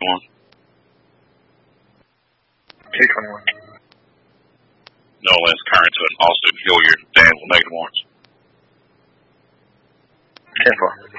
K21. Nolan Lance Carrington, Austin Hilliard, Dan with negative warrants. 10-4.